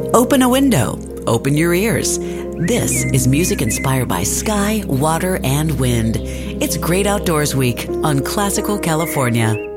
Open a window. Open your ears. This is music inspired by sky, water, and wind. It's Great Outdoors Week on Classical California.